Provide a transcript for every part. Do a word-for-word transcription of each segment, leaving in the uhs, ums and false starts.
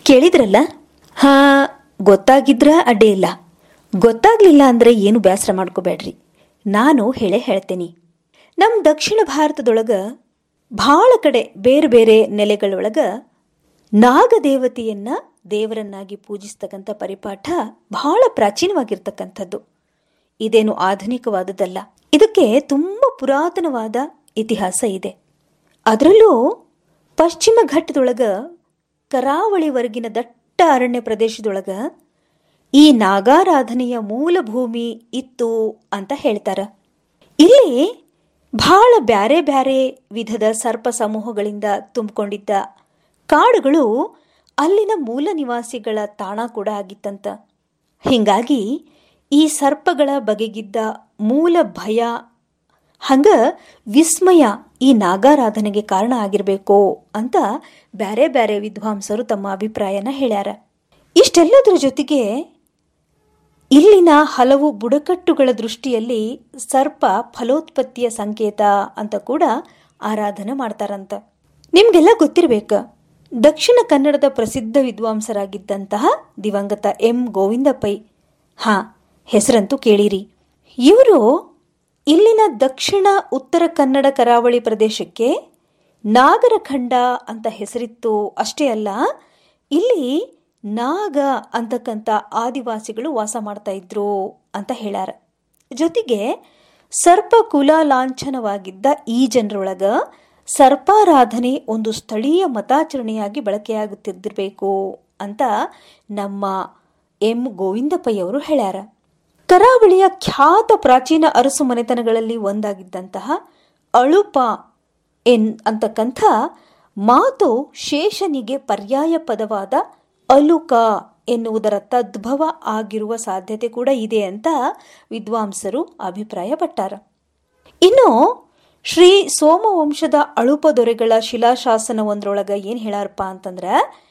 ಕೇಳಿದ್ರಲ್ಲ? ಹಾ, ಗೊತ್ತಾಗಿದ್ರ ಅಡ್ಡಿ ಇಲ್ಲ, ಗೊತ್ತಾಗ್ಲಿಲ್ಲ ಅಂದ್ರೆ ಏನು ಬೇಸರ ಮಾಡ್ಕೋಬೇಡ್ರಿ. ನಾನು ಹೇಳೇ ಹೇಳ್ತೇನೆ. ನಮ್ಮ ದಕ್ಷಿಣ ಭಾರತದೊಳಗ ಭಾಳ ಕಡೆ ಬೇರೆ ಬೇರೆ ನೆಲೆಗಳೊಳಗ ನಾಗದೇವತೆಯನ್ನ ದೇವರನ್ನಾಗಿ ಪೂಜಿಸ್ತಕ್ಕಂಥ ಪರಿಪಾಠ ಬಹಳ ಪ್ರಾಚೀನವಾಗಿರ್ತಕ್ಕಂಥದ್ದು. ಇದೇನು ಆಧುನಿಕವಾದದ್ದಲ್ಲ. ಇದಕ್ಕೆ ತುಂಬ ಪುರಾತನವಾದ ಇತಿಹಾಸ ಇದೆ. ಅದರಲ್ಲೂ ಪಶ್ಚಿಮ ಘಟ್ಟದೊಳಗ ಕರಾವಳಿವರೆಗಿನ ದಟ್ಟ ಅರಣ್ಯ ಪ್ರದೇಶದೊಳಗ ಈ ನಾಗಾರಾಧನೆಯ ಮೂಲ ಭೂಮಿ ಇತ್ತು ಅಂತ ಹೇಳ್ತಾರ. ಇಲ್ಲಿ ಬಹಳ ಬ್ಯಾರೆ ಬ್ಯಾರೆ ವಿಧದ ಸರ್ಪ ಸಮೂಹಗಳಿಂದ ತುಂಬಿಕೊಂಡಿದ್ದ ಕಾಡುಗಳು ಅಲ್ಲಿನ ಮೂಲ ನಿವಾಸಿಗಳ ತಾಣ ಕೂಡ ಆಗಿತ್ತಂತ. ಹೀಗಾಗಿ ಈ ಸರ್ಪಗಳ ಬಗೆಗಿದ್ದ ಮೂಲ ಭಯ ಹಂಗ ವಿಸ್ಮಯ ಈ ನಾಗಾರಾಧನೆಗೆ ಕಾರಣ ಆಗಿರಬೇಕು ಅಂತ ಬ್ಯಾರೆ ಬ್ಯಾರೆ ವಿದ್ವಾಂಸರು ತಮ್ಮ ಅಭಿಪ್ರಾಯನ ಹೇಳ್ಯಾರ. ಇಷ್ಟೆಲ್ಲದರ ಜೊತೆಗೆ ಇಲ್ಲಿನ ಹಲವು ಬುಡಕಟ್ಟುಗಳ ದೃಷ್ಟಿಯಲ್ಲಿ ಸರ್ಪ ಫಲೋತ್ಪತ್ತಿಯ ಸಂಕೇತ ಅಂತ ಕೂಡ ಆರಾಧನೆ ಮಾಡ್ತಾರಂತ. ನಿಮ್ಗೆಲ್ಲ ಗೊತ್ತಿರಬೇಕ, ದಕ್ಷಿಣ ಕನ್ನಡದ ಪ್ರಸಿದ್ಧ ವಿದ್ವಾಂಸರಾಗಿದ್ದಂತಹ ದಿವಂಗತ ಎಂ ಗೋವಿಂದ ಪೈ, ಹಾ ಹೆಸರಂತೂ ಕೇಳಿರಿ. ಇವರು ಇಲ್ಲಿನ ದಕ್ಷಿಣ ಉತ್ತರ ಕನ್ನಡ ಕರಾವಳಿ ಪ್ರದೇಶಕ್ಕೆ ನಾಗರಖಂಡ ಅಂತ ಹೆಸರಿತ್ತು. ಅಷ್ಟೇ ಅಲ್ಲ, ಇಲ್ಲಿ ನಾಗ ಅಂತಕ್ಕಂಥ ಆದಿವಾಸಿಗಳು ವಾಸ ಮಾಡ್ತಾ ಇದ್ರು ಅಂತ ಹೇಳ್ಯಾರ. ಜೊತೆಗೆ ಸರ್ಪ ಕುಲ ಲಾಂಛನವಾಗಿದ್ದ ಈ ಜನರೊಳಗ ಸರ್ಪಾರಾಧನೆ ಒಂದು ಸ್ಥಳೀಯ ಮತಾಚರಣೆಯಾಗಿ ಬಳಕೆಯಾಗುತ್ತಿದ್ದಿರಬೇಕು ಅಂತ ನಮ್ಮ ಎಂ ಗೋವಿಂದ ಪೈ ಅವರು ಹೇಳ್ಯಾರ. ಕರಾವಳಿಯ ಖ್ಯಾತ ಪ್ರಾಚೀನ ಅರಸು ಮನೆತನಗಳಲ್ಲಿ ಒಂದಾಗಿದ್ದಂತಹ ಅಳುಪ ಎನ್ ಅಂತಕ್ಕಂಥ ಮಾತು ಶೇಷನಿಗೆ ಪರ್ಯಾಯ ಪದವಾದ ಅಲುಕ ಎನ್ನುವುದರ ತದ್ಭವ ಆಗಿರುವ ಸಾಧ್ಯತೆ ಕೂಡ ಇದೆ ಅಂತ ವಿದ್ವಾಂಸರು ಅಭಿಪ್ರಾಯಪಟ್ಟಾರ. ಇನ್ನು ಶ್ರೀ ಸೋಮವಂಶದ ಅಳುಪ ದೊರೆಗಳ ಶಿಲಾಶಾಸನ ಒಂದ್ರೊಳಗ ಏನ್ ಹೇಳಾರಪ್ಪ ಅಂತಂದ್ರ,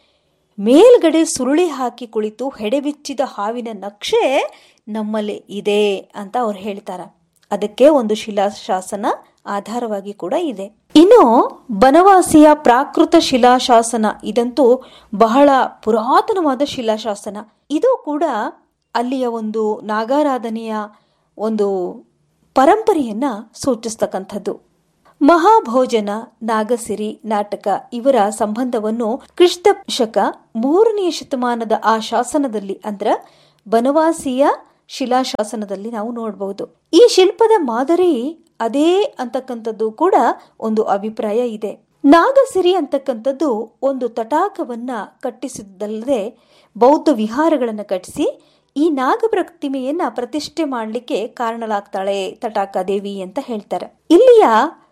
ಮೇಲ್ಗಡೆ ಸುರುಳಿ ಹಾಕಿ ಕುಳಿತು ಹೆಡೆಬಿಚ್ಚಿದ ಹಾವಿನ ನಕ್ಷೆ ನಮ್ಮಲ್ಲಿ ಇದೆ ಅಂತ ಅವ್ರು ಹೇಳ್ತಾರ. ಅದಕ್ಕೆ ಒಂದು ಶಿಲಾಶಾಸನ ಆಧಾರವಾಗಿ ಕೂಡ ಇದೆ. ಇನ್ನು ಬನವಾಸಿಯ ಪ್ರಾಕೃತ ಶಿಲಾಶಾಸನ, ಇದಂತೂ ಬಹಳ ಪುರಾತನವಾದ ಶಿಲಾಶಾಸನ. ಇದು ಕೂಡ ಅಲ್ಲಿಯ ಒಂದು ನಾಗಾರಾಧನೆಯ ಒಂದು ಪರಂಪರೆಯನ್ನ ಸೂಚಿಸ್ತಕ್ಕಂಥದ್ದು. ಮಹಾಭೋಜನ, ನಾಗಸಿರಿ ನಾಟಕ ಇವರ ಸಂಬಂಧವನ್ನು ಕ್ರಿಸ್ತ ಶಕ ಮೂರನೆಯ ಶತಮಾನದ ಆ ಶಾಸನದಲ್ಲಿ ಅಂದ್ರ ಬನವಾಸಿಯ ಶಿಲಾಶಾಸನದಲ್ಲಿ ನಾವು ನೋಡಬಹುದು. ಈ ಶಿಲ್ಪದ ಮಾದರಿ ಅದೇ ಅಂತಕ್ಕಂಥದ್ದು ಕೂಡ ಒಂದು ಅಭಿಪ್ರಾಯ ಇದೆ. ನಾಗಸಿರಿ ಅಂತಕ್ಕಂಥದ್ದು ಒಂದು ತಟಾಕವನ್ನ ಕಟ್ಟಿಸಿದ್ದಲ್ಲದೆ ಬೌದ್ಧ ವಿಹಾರಗಳನ್ನು ಕಟ್ಟಿಸಿ ಈ ನಾಗ ಪ್ರತಿಮೆಯನ್ನ ಪ್ರತಿಷ್ಠೆ ಮಾಡಲಿಕ್ಕೆ ಕಾರಣಲಾಗ್ತಾಳೆ ತಟಾಕ ದೇವಿ ಅಂತ ಹೇಳ್ತಾರೆ. ಇಲ್ಲಿಯ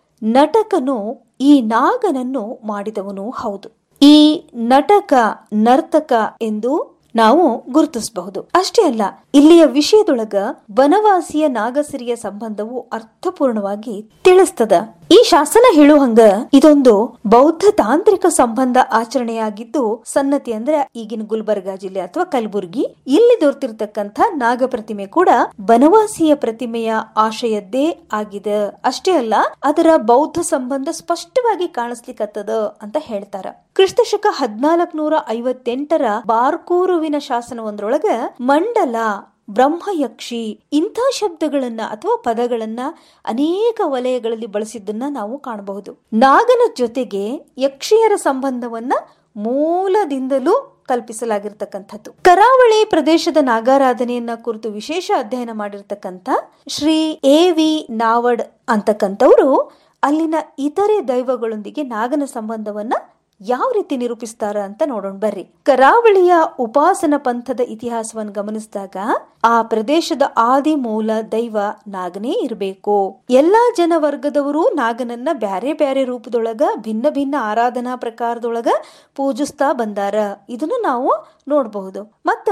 ನಟಕನು ಈ ನಾಗನನ್ನು ಮಾಡಿದವನು ಹೌದು. ಈ ನಟಕ ನರ್ತಕ ಎಂದು ನಾವು ಗುರುತಿಸಬಹುದು. ಅಷ್ಟೇ ಅಲ್ಲ, ಇಲ್ಲಿಯ ವಿಷಯದೊಳಗ ಬನವಾಸಿಯ ನಾಗಸಿರಿಯ ಸಂಬಂಧವು ಅರ್ಥಪೂರ್ಣವಾಗಿ ತಿಳಿಸ್ತದ. ಈ ಶಾಸನ ಹೇಳುವಂಗ ಇದೊಂದು ಬೌದ್ಧ ತಾಂತ್ರಿಕ ಸಂಬಂಧ ಆಚರಣೆಯಾಗಿದ್ದು, ಸನ್ನತಿ ಅಂದ್ರೆ ಈಗಿನ ಗುಲ್ಬರ್ಗಾ ಜಿಲ್ಲೆ ಅಥವಾ ಕಲಬುರ್ಗಿ, ಇಲ್ಲಿ ದೊರೆತಿರ್ತಕ್ಕಂಥ ನಾಗ ಪ್ರತಿಮೆ ಕೂಡ ಬನವಾಸಿಯ ಪ್ರತಿಮೆಯ ಆಶಯದ್ದೇ ಆಗಿದೆ. ಅಷ್ಟೇ ಅಲ್ಲ, ಅದರ ಬೌದ್ಧ ಸಂಬಂಧ ಸ್ಪಷ್ಟವಾಗಿ ಕಾಣಿಸ್ಲಿಕ್ಕತ್ತದ ಅಂತ ಹೇಳ್ತಾರ. ಕ್ರಿಸ್ತಶಕ ಹದಿನಾಲ್ಕು ನೂರ ಐವತ್ತೆಂಟರ ಬಾರ್ಕೂರುವಿನ ಶಾಸನ ಒಂದ್ರೊಳಗ ಮಂಡಲ, ಬ್ರಹ್ಮಯಕ್ಷಿ ಇಂಥ ಶಬ್ದಗಳನ್ನ ಅಥವಾ ಪದಗಳನ್ನ ಅನೇಕ ವಲಯಗಳಲ್ಲಿ ಬಳಸಿದ್ದನ್ನ ನಾವು ಕಾಣಬಹುದು. ನಾಗನ ಜೊತೆಗೆ ಯಕ್ಷಿಯರ ಸಂಬಂಧವನ್ನ ಮೂಲದಿಂದಲೂ ಕಲ್ಪಿಸಲಾಗಿರ್ತಕ್ಕಂಥದ್ದು. ಕರಾವಳಿ ಪ್ರದೇಶದ ನಾಗಾರಾಧನೆಯನ್ನ ಕುರಿತು ವಿಶೇಷ ಅಧ್ಯಯನ ಮಾಡಿರ್ತಕ್ಕಂಥ ಶ್ರೀ ಎ ವಿ ನಾವಡ್ ಅಂತಕ್ಕಂಥವ್ರು ಅಲ್ಲಿನ ಇತರೆ ದೈವಗಳೊಂದಿಗೆ ನಾಗನ ಸಂಬಂಧವನ್ನ ಯಾವ ರೀತಿ ನಿರೂಪಿಸ್ತಾರ ಅಂತ ನೋಡೋಣ ಬರ್ರಿ. ಕರಾವಳಿಯ ಉಪಾಸನ ಪಂಥದ ಇತಿಹಾಸವನ್ನು ಗಮನಿಸಿದಾಗ ಆ ಪ್ರದೇಶದ ಆದಿ ಮೂಲ ದೈವ ನಾಗನೇ ಇರಬೇಕು. ಎಲ್ಲಾ ಜನ ವರ್ಗದವರು ನಾಗನನ್ನ ಬ್ಯಾರೆ ಬ್ಯಾರೆ ರೂಪದೊಳಗ ಭಿನ್ನ ಭಿನ್ನ ಆರಾಧನಾ ಪ್ರಕಾರದೊಳಗ ಪೂಜಿಸ್ತಾ ಬಂದಾರ. ಇದನ್ನು ನಾವು ನೋಡಬಹುದು. ಮತ್ತ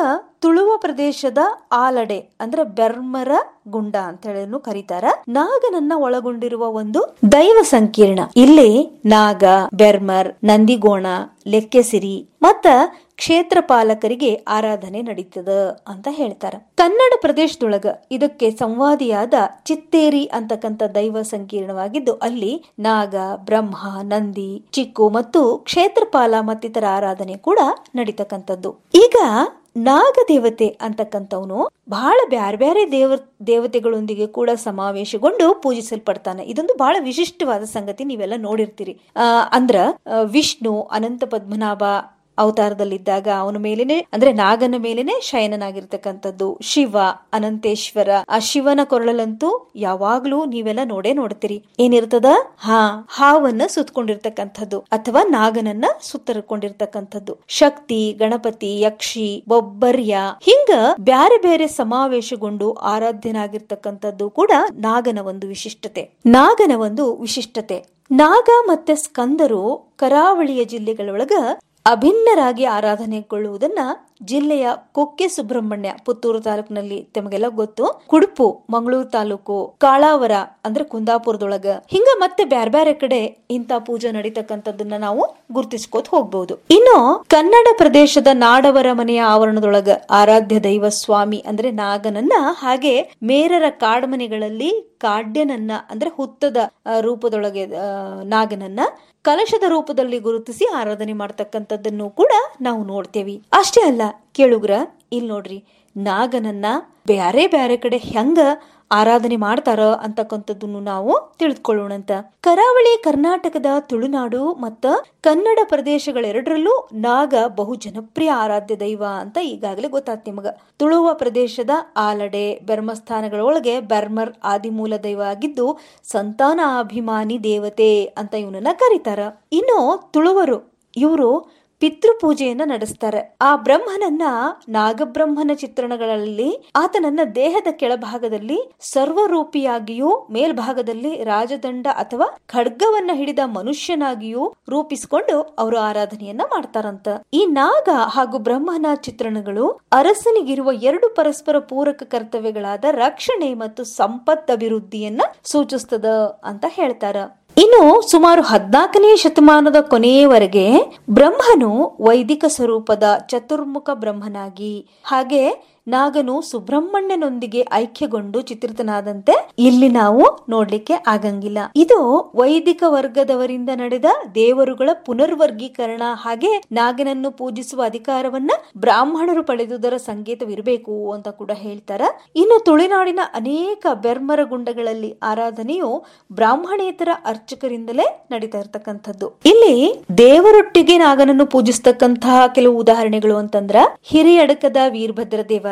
ತುಳುವ ಪ್ರದೇಶದ ಆಲಡೆ ಅಂದ್ರೆ ಬೆರ್ಮರ ಗುಂಡ ಅಂತ ಹೇಳಿ ಕರೀತಾರ. ನಾಗನನ್ನ ಒಳಗೊಂಡಿರುವ ಒಂದು ದೈವ ಸಂಕೀರ್ಣ. ಇಲ್ಲಿ ನಾಗ, ಬೆರ್ಮರ್, ನಂದಿಗೋಣ, ಲೆಕ್ಕೆಸಿರಿ ಮತ್ತ ಕ್ಷೇತ್ರ ಪಾಲಕರಿಗೆ ಆರಾಧನೆ ನಡೀತದ ಅಂತ ಹೇಳ್ತಾರ. ಕನ್ನಡ ಪ್ರದೇಶದೊಳಗ ಇದಕ್ಕೆ ಸಂವಾದಿಯಾದ ಚಿತ್ತೇರಿ ಅಂತಕ್ಕಂಥ ದೈವ ಸಂಕೀರ್ಣವಾಗಿದ್ದು ಅಲ್ಲಿ ನಾಗ, ಬ್ರಹ್ಮ, ನಂದಿ, ಚಿಕ್ಕು ಮತ್ತು ಕ್ಷೇತ್ರಪಾಲ ಮತ್ತಿತರ ಆರಾಧನೆ ಕೂಡ ನಡೀತಕ್ಕಂಥದ್ದು. ಈಗ ನಾಗ ದೇವತೆ ಅಂತಕ್ಕಂಥವನು ಬಹಳ ಬ್ಯಾರೆ ಬ್ಯಾರೆ ದೇವ ದೇವತೆಗಳೊಂದಿಗೆ ಕೂಡ ಸಮಾವೇಶಗೊಂಡು ಪೂಜಿಸಲ್ಪಡ್ತಾನೆ. ಇದೊಂದು ಬಹಳ ವಿಶಿಷ್ಟವಾದ ಸಂಗತಿ, ನೀವೆಲ್ಲ ನೋಡಿರ್ತೀರಿ. ಆ ಅಂದ್ರ ವಿಷ್ಣು ಅನಂತ ಪದ್ಮನಾಭ ಅವತಾರದಲ್ಲಿದ್ದಾಗ ಅವನ ಮೇಲೇನೆ ಅಂದ್ರೆ ನಾಗನ ಮೇಲೇನೆ ಶಯನನಾಗಿರ್ತಕ್ಕಂಥದ್ದು. ಶಿವ ಅನಂತೇಶ್ವರ, ಆ ಶಿವನ ಕೊರಳಲ್ಲಂತೂ ಯಾವಾಗ್ಲೂ ನೀವೆಲ್ಲ ನೋಡೇ ನೋಡ್ತೀರಿ. ಏನಿರ್ತದ? ಹಾ ಹಾವನ್ನ ಸುತ್ತಕೊಂಡಿರ್ತಕ್ಕಂಥದ್ದು ಅಥವಾ ನಾಗನನ್ನ ಸುತ್ತರ್ಕೊಂಡಿರ್ತಕ್ಕಂಥದ್ದು. ಶಕ್ತಿ, ಗಣಪತಿ, ಯಕ್ಷಿ, ಬೊಬ್ಬರ್ಯ ಹಿಂಗ ಬ್ಯಾರೆ ಬೇರೆ ಸಮಾವೇಶಗೊಂಡು ಆರಾಧ್ಯನಾಗಿರ್ತಕ್ಕಂಥದ್ದು ಕೂಡ ನಾಗನ ಒಂದು ವಿಶಿಷ್ಟತೆ. ನಾಗನ ಒಂದು ವಿಶಿಷ್ಟತೆ ನಾಗ ಮತ್ತೆ ಸ್ಕಂದರು ಕರಾವಳಿಯ ಜಿಲ್ಲೆಗಳೊಳಗ ಅಭಿನ್ನರಾಗಿ ಆರಾಧನೆಗೊಳ್ಳುವುದನ್ನ ಜಿಲ್ಲೆಯ ಕೊಕ್ಕೆ ಸುಬ್ರಹ್ಮಣ್ಯ ಪುತ್ತೂರು ತಾಲೂಕಿನಲ್ಲಿ ತಮಗೆಲ್ಲ ಗೊತ್ತು, ಕುಡುಪು ಮಂಗಳೂರು ತಾಲೂಕು, ಕಾಳಾವರ ಅಂದ್ರೆ ಕುಂದಾಪುರದೊಳಗ ಹಿಂಗ ಮತ್ತೆ ಬ್ಯಾರೆ ಬ್ಯಾರೆ ಕಡೆ ಇಂತ ಪೂಜೆ ನಡೀತಕ್ಕಂಥದ್ದನ್ನ ನಾವು ಗುರ್ತಿಸ್ಕೋತ ಹೋಗ್ಬಹುದು. ಇನ್ನು ಕನ್ನಡ ಪ್ರದೇಶದ ನಾಡವರ ಮನೆಯ ಆವರಣದೊಳಗ ಆರಾಧ್ಯ ದೈವ ಸ್ವಾಮಿ ಅಂದ್ರೆ ನಾಗನನ್ನ, ಹಾಗೆ ಮೇರರ ಕಾಡ್ಮನೆಗಳಲ್ಲಿ ಕಾಡ್ಯನನ್ನ ಅಂದ್ರೆ ಹುತ್ತದ ರೂಪದೊಳಗೆ ನಾಗನನ್ನ ಕಲಶದ ರೂಪದಲ್ಲಿ ಗುರುತಿಸಿ ಆರಾಧನೆ ಮಾಡ್ತಕ್ಕಂಥದ್ದನ್ನು ಕೂಡ ನಾವು ನೋಡ್ತೇವಿ. ಅಷ್ಟೇ ಅಲ್ಲ ಕೇಳುಗ್ರ, ಇಲ್ಲಿ ನೋಡ್ರಿ ನಾಗನನ್ನ ಬ್ಯಾರೆ ಬ್ಯಾರೆ ಕಡೆ ಹೆಂಗ ಆರಾಧನೆ ಮಾಡ್ತಾರ ಅಂತಕ್ಕಂಥದ್ದನ್ನು ನಾವು ತಿಳಿದುಕೊಳ್ಳೋಣಂತ. ಕರಾವಳಿ ಕರ್ನಾಟಕದ ತುಳುನಾಡು ಮತ್ತ ಕನ್ನಡ ಪ್ರದೇಶಗಳೆರಡರಲ್ಲೂ ನಾಗ ಬಹು ಜನಪ್ರಿಯ ಆರಾಧ್ಯ ದೈವ ಅಂತ ಈಗಾಗಲೇ ಗೊತ್ತಾತ್ ನಿಮಗ. ತುಳುವ ಪ್ರದೇಶದ ಆಲಡೆ, ಬೆರ್ಮಸ್ಥಾನಗಳೊಳಗೆ ಬೆರ್ಮರ್ ಆದಿಮೂಲ ದೈವ ಆಗಿದ್ದು ಸಂತಾನ ಅಭಿಮಾನಿ ದೇವತೆ ಅಂತ ಇವನನ್ನ ಕರೀತಾರ. ಇನ್ನು ತುಳುವರು ಇವರು ಪಿತೃಪೂಜೆಯನ್ನ ನಡೆಸ್ತಾರೆ. ಆ ಬ್ರಹ್ಮನನ್ನ ನಾಗಬ್ರಹ್ಮನ ಚಿತ್ರಣಗಳಲ್ಲಿ ಆತನನ್ನ ದೇಹದ ಕೆಳಭಾಗದಲ್ಲಿ ಸರ್ವರೂಪಿಯಾಗಿಯೂ ಮೇಲ್ಭಾಗದಲ್ಲಿ ರಾಜದಂಡ ಅಥವಾ ಖಡ್ಗವನ್ನ ಹಿಡಿದ ಮನುಷ್ಯನಾಗಿಯೂ ರೂಪಿಸಿಕೊಂಡು ಅವರು ಆರಾಧನೆಯನ್ನ ಮಾಡ್ತಾರಂತ. ಈ ನಾಗ ಹಾಗೂ ಬ್ರಹ್ಮನ ಚಿತ್ರಣಗಳು ಅರಸನಿಗಿರುವ ಎರಡು ಪರಸ್ಪರ ಪೂರಕ ಕರ್ತವ್ಯಗಳಾದ ರಕ್ಷಣೆ ಮತ್ತು ಸಂಪತ್ ಅಭಿವೃದ್ಧಿಯನ್ನ ಸೂಚಿಸ್ತದ ಅಂತ ಹೇಳ್ತಾರ. ಇನ್ನು ಸುಮಾರು ಹದ್ನಾಲ್ಕನೇ ಶತಮಾನದ ಕೊನೆಯವರೆಗೆ ಬ್ರಹ್ಮನು ವೈದಿಕ ಸ್ವರೂಪದ ಚತುರ್ಮುಖ ಬ್ರಹ್ಮನಾಗಿ, ಹಾಗೆ ನಾಗನು ಸುಬ್ರಹ್ಮಣ್ಯನೊಂದಿಗೆ ಐಕ್ಯಗೊಂಡು ಚಿತ್ರಿತನಾದಂತೆ ಇಲ್ಲಿ ನಾವು ನೋಡ್ಲಿಕ್ಕೆ ಆಗಂಗಿಲ್ಲ. ಇದು ವೈದಿಕ ವರ್ಗದವರಿಂದ ನಡೆದ ದೇವರುಗಳ ಪುನರ್ವರ್ಗೀಕರಣ, ಹಾಗೆ ನಾಗನನ್ನು ಪೂಜಿಸುವ ಅಧಿಕಾರವನ್ನ ಬ್ರಾಹ್ಮಣರು ಪಡೆದುದರ ಸಂಕೇತವಿರಬೇಕು ಅಂತ ಕೂಡ ಹೇಳ್ತಾರ. ಇನ್ನು ತುಳುನಾಡಿನ ಅನೇಕ ಬೆರ್ಮರ ಗುಂಡಗಳಲ್ಲಿ ಆರಾಧನೆಯು ಬ್ರಾಹ್ಮಣೇತರ ಅರ್ಚಕರಿಂದಲೇ ನಡೀತಾ ಇರ್ತಕ್ಕಂಥದ್ದು. ಇಲ್ಲಿ ದೇವರೊಟ್ಟಿಗೆ ನಾಗನನ್ನು ಪೂಜಿಸ್ತಕ್ಕಂತಹ ಕೆಲವು ಉದಾಹರಣೆಗಳು ಅಂತಂದ್ರ ಹಿರಿಯಡಕದ ವೀರಭದ್ರ ದೇವಾಲಯ,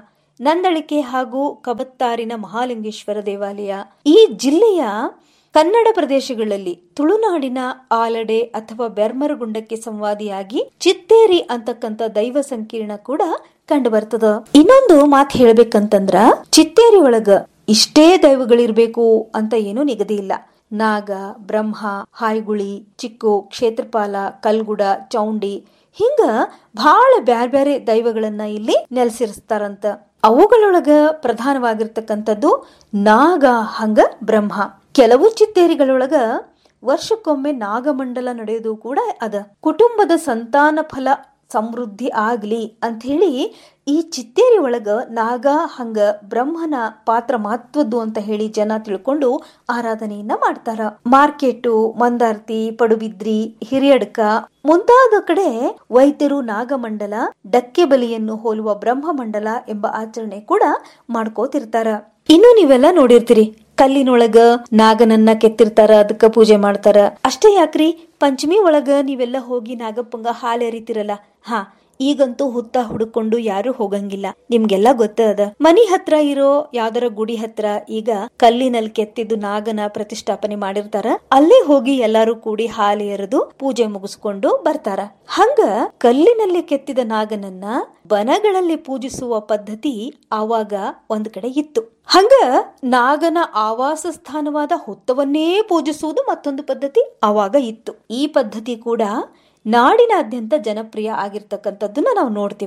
ನಂದಳಿಕೆ ಹಾಗೂ ಕಬತ್ತಾರಿನ ಮಹಾಲಿಂಗೇಶ್ವರ ದೇವಾಲಯ. ಈ ಜಿಲ್ಲೆಯ ಕನ್ನಡ ಪ್ರದೇಶಗಳಲ್ಲಿ ತುಳುನಾಡಿನ ಆಲಡೆ ಅಥವಾ ಬೆರ್ಮರಗುಂಡಕ್ಕೆ ಸಂವಾದಿಯಾಗಿ ಚಿತ್ತೇರಿ ಅಂತಕ್ಕಂಥ ದೈವ ಸಂಕೀರ್ಣ ಕೂಡ ಕಂಡು ಬರ್ತದ. ಇನ್ನೊಂದು ಮಾತು ಹೇಳ್ಬೇಕಂತಂದ್ರ ಚಿತ್ತೇರಿ ಒಳಗ ಇಷ್ಟೇ ದೈವಗಳಿರ್ಬೇಕು ಅಂತ ಏನು ನಿಗದಿ ಇಲ್ಲ. ನಾಗ, ಬ್ರಹ್ಮ, ಹಾಯ್ಗುಳಿ, ಚಿಕ್ಕು, ಕ್ಷೇತ್ರಪಾಲ, ಕಲ್ಗುಡ, ಚೌಂಡಿ ಹಿಂಗ ಬಹಳ ಬ್ಯಾರೆ ಬ್ಯಾರೆ ದೈವಗಳನ್ನ ಇಲ್ಲಿ ನೆಲೆಸಿರಿಸ್ತಾರಂತ. ಅವುಗಳೊಳಗ ಪ್ರಧಾನವಾಗಿರ್ತಕ್ಕಂಥದ್ದು ನಾಗ ಹಂಗ ಬ್ರಹ್ಮ. ಕೆಲವು ಚಿತ್ತೇರಿಗಳೊಳಗ ವರ್ಷಕ್ಕೊಮ್ಮೆ ನಾಗಮಂಡಲ ನಡೆಯೋದು ಕೂಡ ಅದ. ಕುಟುಂಬದ ಸಂತಾನ ಫಲ ಸಮೃದ್ಧಿ ಆಗ್ಲಿ ಅಂತ ಹೇಳಿ ಈ ಚಿತ್ತೇರಿ ಒಳಗ ನಾಗ ಹಂಗ ಬ್ರಹ್ಮನ ಪಾತ್ರ ಮಹತ್ವದ್ದು ಅಂತ ಹೇಳಿ ಜನ ತಿಳ್ಕೊಂಡು ಆರಾಧನೆಯನ್ನ ಮಾಡ್ತಾರ. ಮಾರ್ಕೆಟು, ಮಂದಾರ್ತಿ, ಪಡುಬಿದ್ರಿ, ಹಿರಿಯಡ್ಕ ಮುಂತಾದ ಕಡೆ ವೈದ್ಯರು ನಾಗಮಂಡಲ, ಡಕ್ಕೆ ಬಲಿಯನ್ನು ಹೋಲುವ ಬ್ರಹ್ಮಮಂಡಲ ಎಂಬ ಆಚರಣೆ ಕೂಡ ಮಾಡ್ಕೋತಿರ್ತಾರ. ಇನ್ನು ನೀವೆಲ್ಲ ನೋಡಿರ್ತೀರಿ ಕಲ್ಲಿನೊಳಗ ನಾಗನನ್ನ ಕೆತ್ತಿರ್ತಾರ, ಅದಕ್ಕ ಪೂಜೆ ಮಾಡ್ತಾರ. ಅಷ್ಟೇ ಯಾಕ್ರಿ, ಪಂಚಮಿ ಒಳಗ ನೀವೆಲ್ಲ ಹೋಗಿ ನಾಗಪ್ಪಂಗ ಹಾಲು ಎರಿತಿರಲ್ಲ, ಹಾ ಈಗಂತೂ ಹುತ್ತ ಹುಡುಕೊಂಡು ಯಾರು ಹೋಗಂಗಿಲ್ಲ. ನಿಮ್ಗೆಲ್ಲಾ ಗೊತ್ತದ, ಮನಿ ಹತ್ರ ಇರೋ ಯಾವ್ದಾರ ಗುಡಿ ಹತ್ರ ಈಗ ಕಲ್ಲಿನಲ್ಲಿ ಕೆತ್ತಿದ್ದು ನಾಗನ ಪ್ರತಿಷ್ಠಾಪನೆ ಮಾಡಿರ್ತಾರ. ಅಲ್ಲೇ ಹೋಗಿ ಎಲ್ಲಾರು ಕೂಡಿ ಹಾಲು ಎರೆದು ಪೂಜೆ ಮುಗಿಸ್ಕೊಂಡು ಬರ್ತಾರ. ಹಂಗ ಕಲ್ಲಿನಲ್ಲಿ ಕೆತ್ತಿದ ನಾಗನನ್ನ ಬನಗಳಲ್ಲಿ ಪೂಜಿಸುವ ಪದ್ಧತಿ ಆವಾಗ ಒಂದ್ ಕಡೆ ಇತ್ತು. ಹಂಗ ನಾಗನ ಆವಾಸ ಸ್ಥಾನವಾದ ಹುತ್ತವನ್ನೇ ಪೂಜಿಸುವುದು ಮತ್ತೊಂದು ಪದ್ಧತಿ ಆವಾಗ ಇತ್ತು. ಈ ಪದ್ಧತಿ ಕೂಡ ನಾಡಿನಾದ್ಯಂತ ಜನಪ್ರಿಯ ಆಗಿರ್ತಕ್ಕಂಥದ್ದನ್ನ ನಾವು ನೋಡ್ತೀವಿ.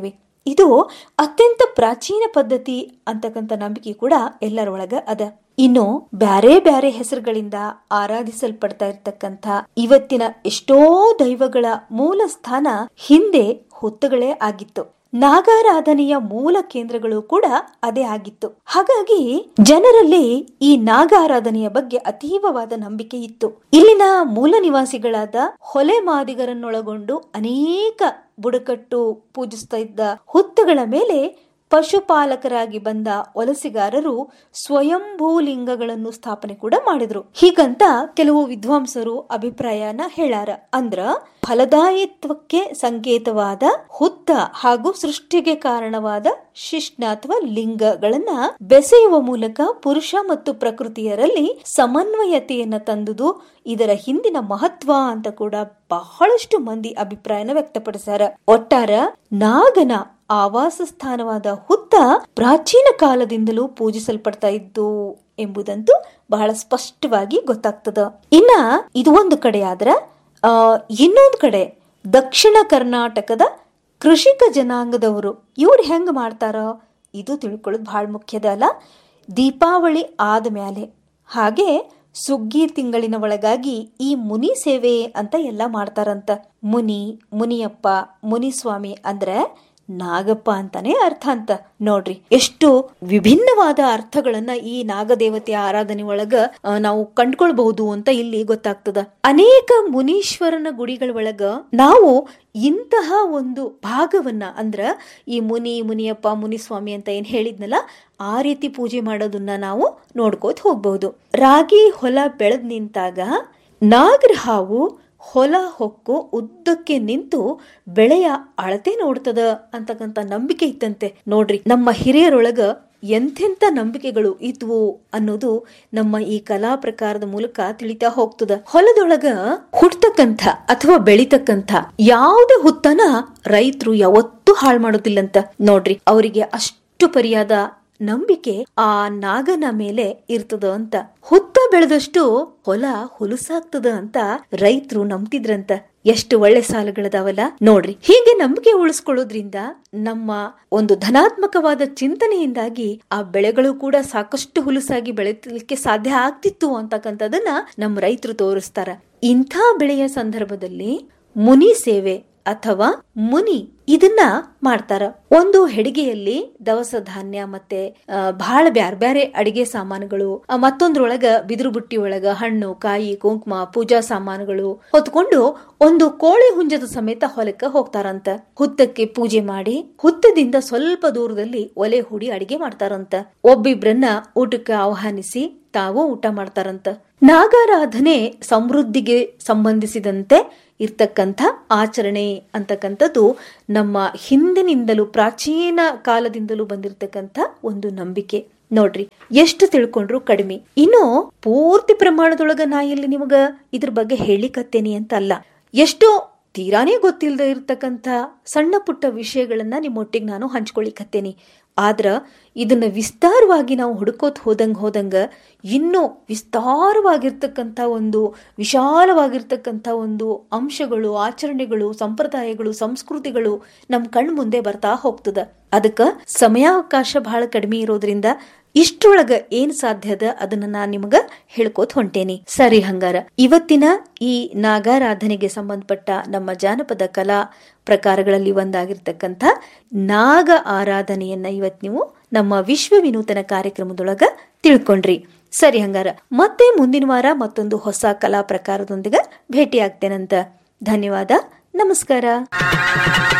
ಇದು ಅತ್ಯಂತ ಪ್ರಾಚೀನ ಪದ್ಧತಿ ಅಂತಕ್ಕಂಥ ನಂಬಿಕೆ ಕೂಡ ಎಲ್ಲರೊಳಗ ಅದ. ಇನ್ನು ಬ್ಯಾರೆ ಬ್ಯಾರೆ ಹೆಸರುಗಳಿಂದ ಆರಾಧಿಸಲ್ಪಡ್ತಾ ಇರ್ತಕ್ಕಂಥ ಇವತ್ತಿನ ಎಷ್ಟೋ ದೈವಗಳ ಮೂಲ ಸ್ಥಾನ ಹಿಂದೆ ಹುತ್ತಗಳೇ ಆಗಿತ್ತು. ನಾಗಾರಾಧನೆಯ ಮೂಲ ಕೇಂದ್ರಗಳು ಕೂಡ ಅದೇ ಆಗಿತ್ತು. ಹಾಗಾಗಿ ಜನರಲ್ಲಿ ಈ ನಾಗಾರಾಧನೆಯ ಬಗ್ಗೆ ಅತೀವವಾದ ನಂಬಿಕೆ ಇತ್ತು. ಇಲ್ಲಿನ ಮೂಲ ನಿವಾಸಿಗಳಾದ ಹೊಲೆ ಮಾದಿಗರನ್ನೊಳಗೊಂಡು ಅನೇಕ ಬುಡಕಟ್ಟು ಪೂಜಿಸ್ತಾ ಇದ್ದ ಹುತ್ತಗಳ ಮೇಲೆ ಪಶುಪಾಲಕರಾಗಿ ಬಂದ ವಲಸಿಗಾರರು ಸ್ವಯಂಭೂ ಲಿಂಗಗಳನ್ನು ಸ್ಥಾಪನೆ ಕೂಡ ಮಾಡಿದ್ರು. ಹೀಗಂತ ಕೆಲವು ವಿದ್ವಾಂಸರು ಅಭಿಪ್ರಾಯನ ಹೇಳಾರ. ಅಂದ್ರ ಫಲದಾಯಿತ್ವಕ್ಕೆ ಸಂಕೇತವಾದ ಹುತ್ತ ಹಾಗೂ ಸೃಷ್ಟಿಗೆ ಕಾರಣವಾದ ಶಿಷ್ಣ ಅಥವಾ ಲಿಂಗಗಳನ್ನ ಬೆಸೆಯುವ ಮೂಲಕ ಪುರುಷ ಮತ್ತು ಪ್ರಕೃತಿಯರಲ್ಲಿ ಸಮನ್ವಯತೆಯನ್ನ ತಂದುದು ಇದರ ಹಿಂದಿನ ಮಹತ್ವ ಅಂತ ಕೂಡ ಬಹಳಷ್ಟು ಮಂದಿ ಅಭಿಪ್ರಾಯನ ವ್ಯಕ್ತಪಡಿಸ್ಯಾರ. ಒಟ್ಟಾರ ನಾಗನ ಆವಾಸ ಸ್ಥಾನವಾದ ಹುತ್ತ ಪ್ರಾಚೀನ ಕಾಲದಿಂದಲೂ ಪೂಜಿಸಲ್ಪಡ್ತಾ ಇದ್ದು ಎಂಬುದಂತೂ ಬಹಳ ಸ್ಪಷ್ಟವಾಗಿ ಗೊತ್ತಾಗ್ತದ. ಇನ್ನ ಇದು ಒಂದು ಕಡೆ ಆದ್ರ ಆ ಇನ್ನೊಂದು ಕಡೆ ದಕ್ಷಿಣ ಕರ್ನಾಟಕದ ಕೃಷಿಕ ಜನಾಂಗದವರು ಇವ್ರು ಹೆಂಗ್ ಮಾಡ್ತಾರ ಇದು ತಿಳ್ಕೊಳ್ಳೋದು ಬಹಳ ಮುಖ್ಯದ ಅಲ್ಲ. ದೀಪಾವಳಿ ಆದ ಮ್ಯಾಲೆ ಹಾಗೆ ಸುಗ್ಗಿ ತಿಂಗಳಿನ ಒಳಗಾಗಿ ಈ ಮುನಿ ಸೇವೆ ಅಂತ ಎಲ್ಲ ಮಾಡ್ತಾರಂತ. ಮುನಿ, ಮುನಿಯಪ್ಪ, ಮುನಿಸ್ವಾಮಿ ಅಂದ್ರೆ ನಾಗಪ್ಪ ಅಂತಾನೆ ಅರ್ಥ ಅಂತ. ನೋಡ್ರಿ ಎಷ್ಟು ವಿಭಿನ್ನವಾದ ಅರ್ಥಗಳನ್ನ ಈ ನಾಗದೇವತೆಯ ಆರಾಧನೆ ಒಳಗ ನಾವು ಕಂಡ್ಕೊಳ್ಬಹುದು ಅಂತ ಇಲ್ಲಿ ಗೊತ್ತಾಗ್ತದ. ಅನೇಕ ಮುನೀಶ್ವರನ ಗುಡಿಗಳ ಒಳಗ ನಾವು ಇಂತಹ ಒಂದು ಭಾಗವನ್ನ ಅಂದ್ರ ಈ ಮುನಿ, ಮುನಿಯಪ್ಪ, ಮುನಿಸ್ವಾಮಿ ಅಂತ ಏನ್ ಹೇಳಿದ್ನಲ್ಲ ಆ ರೀತಿ ಪೂಜೆ ಮಾಡೋದನ್ನ ನಾವು ನೋಡ್ಕೋತ ಹೋಗ್ಬಹುದು. ರಾಗಿ ಹೊಲ ಬೆಳೆದ್ ನಿಂತಾಗ ನಾಗರ ಹಾವು ಹೊಲ ಹೊಕ್ಕು ಉದ್ದಕ್ಕೆ ನಿಂತು ಬೆಳೆಯ ಅಳತೆ ನೋಡ್ತದ ಅಂತಕ್ಕಂತ ನಂಬಿಕೆ ಇತ್ತಂತೆ. ನೋಡ್ರಿ ನಮ್ಮ ಹಿರಿಯರೊಳಗ ಎಂತೆಂತ ನಂಬಿಕೆಗಳು ಇದ್ವು ಅನ್ನೋದು ನಮ್ಮ ಈ ಕಲಾ ಪ್ರಕಾರದ ಮೂಲಕ ತಿಳಿತಾ ಹೋಗ್ತದ. ಹೊಲದೊಳಗ ಹುಟ್ಟತಕ್ಕಂಥ ಅಥವಾ ಬೆಳಿತಕ್ಕಂಥ ಯಾವುದೇ ಹುತ್ತನ ರೈತರು ಯಾವತ್ತೂ ಹಾಳು ಮಾಡೋದಿಲ್ಲಂತ. ನೋಡ್ರಿ ಅವರಿಗೆ ಅಷ್ಟು ಪರಿಯಾದ ನಂಬಿಕೆ ಆ ನಾಗನ ಮೇಲೆ ಇರ್ತದ ಅಂತ. ಹುತ್ತ ಬೆಳೆದಷ್ಟು ಹೊಲ ಹುಲುಸಾಗ್ತದ ಅಂತ ರೈತರು ನಂಬ್ತಿದ್ರಂತ. ಎಷ್ಟು ಒಳ್ಳೆ ಸಾಲುಗಳದಾವಲ್ಲ ನೋಡ್ರಿ. ಹೀಗೆ ನಂಬಿಕೆ ಉಳಿಸ್ಕೊಳ್ಳೋದ್ರಿಂದ ನಮ್ಮ ಒಂದು ಧನಾತ್ಮಕವಾದ ಚಿಂತನೆಯಿಂದಾಗಿ ಆ ಬೆಳೆಗಳು ಕೂಡ ಸಾಕಷ್ಟು ಹುಲುಸಾಗಿ ಬೆಳೆಯಲಿಕ್ಕೆ ಸಾಧ್ಯ ಆಗ್ತಿತ್ತು ಅಂತಕ್ಕಂಥದನ್ನ ನಮ್ಮ ರೈತರು ತೋರಿಸ್ತಾರ. ಇಂಥ ಬೆಳೆಯ ಸಂದರ್ಭದಲ್ಲಿ ಮುನಿ ಸೇವೆ ಅಥವಾ ಮುನಿ ಇದನ್ನ ಮಾಡ್ತಾರ. ಒಂದು ಹೆಡಿಗೆಯಲ್ಲಿ ದವಸ ಧಾನ್ಯ ಮತ್ತೆ ಬಹಳ ಬ್ಯಾರ್ ಬ್ಯಾರೆ ಅಡಿಗೆ ಸಾಮಾನುಗಳು, ಮತ್ತೊಂದ್ರೊಳಗ ಬಿದಿರು ಬುಟ್ಟಿ ಒಳಗ ಹಣ್ಣು, ಕಾಯಿ, ಕುಂಕುಮ, ಪೂಜಾ ಸಾಮಾನುಗಳು ಹೊತ್ಕೊಂಡು ಒಂದು ಕೋಳಿ ಹುಂಜದ ಸಮೇತ ಹೊಲಕ್ಕ ಹೋಗ್ತಾರಂತ. ಹುತ್ತಕ್ಕೆ ಪೂಜೆ ಮಾಡಿ ಹುತ್ತದಿಂದ ಸ್ವಲ್ಪ ದೂರದಲ್ಲಿ ಒಲೆ ಹುಡಿ ಅಡಿಗೆ ಮಾಡ್ತಾರಂತ. ಒಬ್ಬಿಬ್ರನ್ನ ಊಟಕ್ಕೆ ಆಹ್ವಾನಿಸಿ ತಾವು ಊಟ ಮಾಡ್ತಾರಂತ. ನಾಗಾರಾಧನೆ ಸಮೃದ್ಧಿಗೆ ಸಂಬಂಧಿಸಿದಂತೆ ಇರ್ತಕ್ಕಂಥ ಆಚರಣೆ ಅಂತಕ್ಕಂಥದ್ದು ನಮ್ಮ ಹಿಂದಿನಿಂದಲೂ ಪ್ರಾಚೀನ ಕಾಲದಿಂದಲೂ ಬಂದಿರತಕ್ಕಂಥ ಒಂದು ನಂಬಿಕೆ. ನೋಡ್ರಿ ಎಷ್ಟು ತಿಳ್ಕೊಂಡ್ರು ಕಡಿಮೆ. ಇನ್ನು ಪೂರ್ತಿ ಪ್ರಮಾಣದೊಳಗ ನಾ ಇಲ್ಲಿ ನಿಮಗ ಇದ್ರ ಬಗ್ಗೆ ಹೇಳಿಕತ್ತೇನಿ ಅಂತ ಅಲ್ಲ. ಎಷ್ಟೋ ತೀರಾನೇ ಗೊತ್ತಿಲ್ಲದೆ ಇರ್ತಕ್ಕಂಥ ಸಣ್ಣ ಪುಟ್ಟ ವಿಷಯಗಳನ್ನ ನಿಮ್ಮೊಟ್ಟಿಗೆ ನಾನು ಹಂಚ್ಕೊಳಿಕತ್ತೇನಿ. ಆದ್ರ ಇದನ್ನ ವಿಸ್ತಾರವಾಗಿ ನಾವು ಹುಡುಕೋತ್ ಹೋದಂಗ ಹೋದಂಗ ಇನ್ನೂ ವಿಸ್ತಾರವಾಗಿರ್ತಕ್ಕಂಥ ಒಂದು ವಿಶಾಲವಾಗಿರ್ತಕ್ಕಂಥ ಒಂದು ಅಂಶಗಳು, ಆಚರಣೆಗಳು, ಸಂಪ್ರದಾಯಗಳು, ಸಂಸ್ಕೃತಿಗಳು ನಮ್ ಕಣ್ ಮುಂದೆ ಬರ್ತಾ ಹೋಗ್ತದ. ಅದಕ್ಕ ಸಮಯಾವಕಾಶ ಬಹಳ ಕಡಿಮೆ ಇರೋದ್ರಿಂದ ಇಷ್ಟೊಳಗ ಏನ್ ಸಾಧ್ಯದ ಅದನ್ನ ನಾನ್ ನಿಮಗ ಹೇಳ್ಕೋತ ಹೊಂಟೇನಿ. ಸರಿ, ಹಂಗಾರ ಇವತ್ತಿನ ಈ ನಾಗಾರಾಧನೆಗೆ ಸಂಬಂಧಪಟ್ಟ ನಮ್ಮ ಜಾನಪದ ಕಲಾ ಪ್ರಕಾರಗಳಲ್ಲಿ ಒಂದಾಗಿರ್ತಕ್ಕಂಥ ನಾಗ ಆರಾಧನೆಯನ್ನ ಇವತ್ ನೀವು ನಮ್ಮ ವಿಶ್ವ ವಿನೂತನ ಕಾರ್ಯಕ್ರಮದೊಳಗ ತಿಳ್ಕೊಂಡ್ರಿ. ಸರಿ, ಹಂಗಾರ ಮತ್ತೆ ಮುಂದಿನ ವಾರ ಮತ್ತೊಂದು ಹೊಸ ಕಲಾ ಪ್ರಕಾರದೊಂದಿಗೆ ಭೇಟಿ ಆಗ್ತೇನಂತ. ಧನ್ಯವಾದ, ನಮಸ್ಕಾರ.